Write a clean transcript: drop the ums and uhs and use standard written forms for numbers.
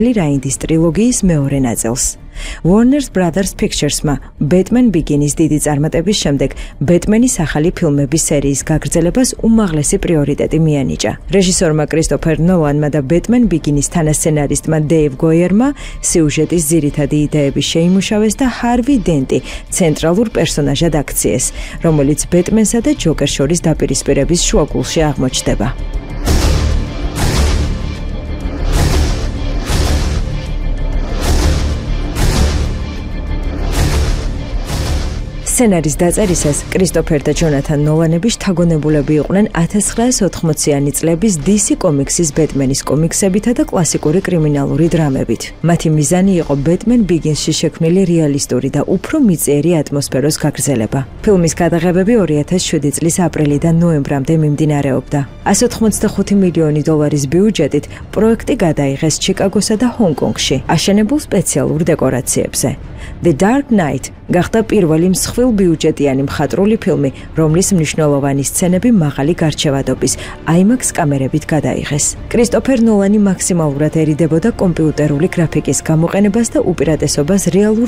რაინდის ტრილოგიის მეორე ნაწილს. Warner Brothers Pictures-მა Batman Begins დიდი წარმატების შემდეგ ბეტმენის ახალი ფილმების სერიის გაგრძელებას უმაღლესი პრიორიტეტი მიანიჭა. რეჟისორმა კრისტოფერ ნოლანმა და Batman Begins თანასცენარისტმა დეივ გოიერმა სიუჟეტის ძირითადი იდეები შეიმუშავეს და ჰარვი დენტი ცენტრალურ პერსონაჟად აქციეს, რომელიც ბეტმენსა და ჯოკერს შორის დაპირისპირების შუაგულში აღმოჩნდება. სცენარის დაწერისას კრისტოფერ და ჯონათან ნოლანები შთაგონებულები იყვნენ 1980-იანი წლების DC კომიქსის ბეტმენის კომიქსებითა და კლასიკური კრიმინალური დრამებით. მათი მიზანი იყო Batman Begins-ში შექმნილი რეალისტური და უფრო მიწიერი ატმოსფეროს გაგრძელება. ფილმის გადაღებები 2007 წლის აპრილიდან ნოემბრამდე მიმდინარეობდა. $185 მილიონი ბიუჯეტით პროექტი გადაიღეს ჩიკაგოსა და ჰონგ-კონგში, აშენებულ სპეციალურ დეკორაციებზე. The Dark Knight გახდა პირველი მსხვილ ბიუჯეტიანი მხატვრული ფილმი, რომლის მნიშვნელოვანი სცენები მაღალი გარჩევადობის IMAX კამერებით გადაიღეს. კრისტოფერ ნოლანი მაქსიმალურად ერიდებოდა კომპიუტერული გრაფიკის გამოყენებას და უპირატესობას რეალურ